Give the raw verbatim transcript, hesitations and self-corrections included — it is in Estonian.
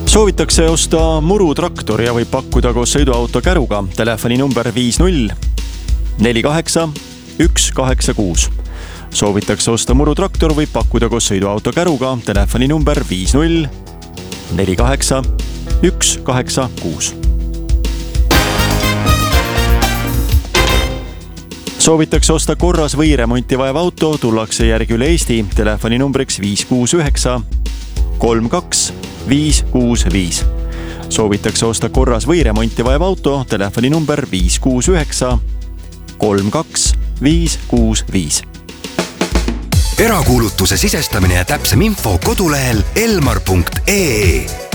Soovitakse osta murutraktor ja võib pakkuda koos sõiduauto käruga. Telefoni number viis null neli kaheksa üks kaheksa kuus. Soovitakse osta murutraktor võib pakkuda koos sõiduauto käruga. Telefoni number viis null neli kaheksa üks kaheksa kuus. Soovitakse osta korras või remonti vajav auto, tullakse järgi üle Eesti. Telefoni numbriks viis kuus üheksa kolm kaks viis kuus viis. Soovitakse osta korras või remonti vajav auto. Telefoni number viis kuus üheksa kolm kaks viis kuus viis. Erakuulutuse sisestamine ja täpsem info kodulehel elmar punkt ee.